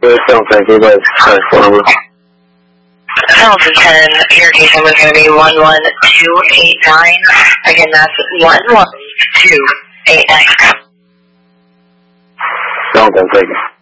Hamilton, give us transformer. Hamilton 10, your case number is going to be 11289. Again, that's 11289. Hamilton, take it.